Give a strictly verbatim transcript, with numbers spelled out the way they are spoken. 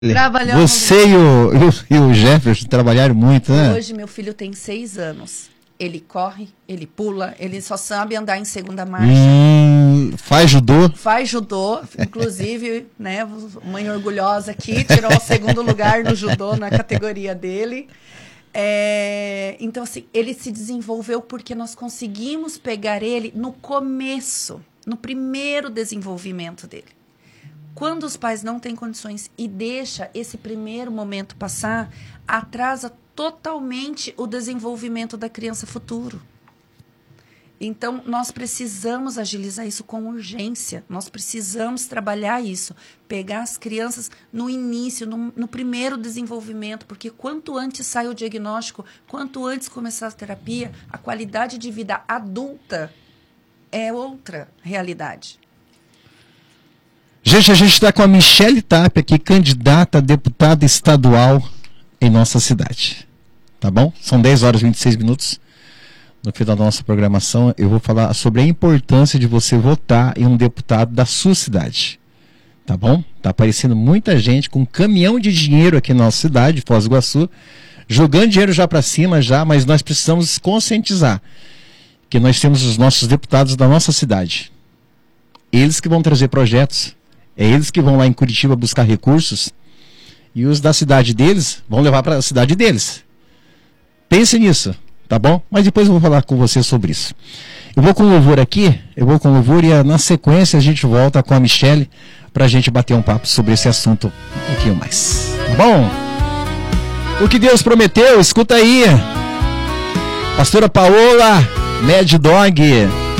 Trabalhamos. Você e o, e, o, e o Jefferson trabalharam muito, né? Hoje meu filho tem seis anos. Ele corre, ele pula, ele só sabe andar em segunda marcha. Hum, faz judô? Faz judô, inclusive, né, mãe orgulhosa aqui, tirou o segundo lugar no judô na categoria dele. É, então, assim, ele se desenvolveu porque nós conseguimos pegar ele no começo, no primeiro desenvolvimento dele. Quando os pais não têm condições e deixa esse primeiro momento passar, atrasa totalmente o desenvolvimento da criança futuro. Então, nós precisamos agilizar isso com urgência. Nós precisamos trabalhar isso. Pegar as crianças no início, no, no primeiro desenvolvimento, porque quanto antes sai o diagnóstico, quanto antes começar a terapia, a qualidade de vida adulta é outra realidade. Gente, a gente está com a Michele Tapia aqui, candidata a deputada estadual em nossa cidade. Tá bom? São dez horas e vinte e seis minutos. No final da nossa programação, eu vou falar sobre a importância de você votar em um deputado da sua cidade. Tá bom? Tá aparecendo muita gente com um caminhão de dinheiro aqui na nossa cidade, Foz do Iguaçu, jogando dinheiro já para cima, já, mas nós precisamos conscientizar que nós temos os nossos deputados da nossa cidade. Eles que vão trazer projetos. É eles que vão lá em Curitiba buscar recursos e os da cidade deles vão levar para a cidade deles. Pense nisso, tá bom? Mas depois eu vou falar com você sobre isso. Eu vou com louvor aqui, eu vou com louvor e na sequência a gente volta com a Michele para a gente bater um papo sobre esse assunto um pouquinho mais. Tá bom? O que Deus prometeu, escuta aí. Pastora Paola, Mad Dog.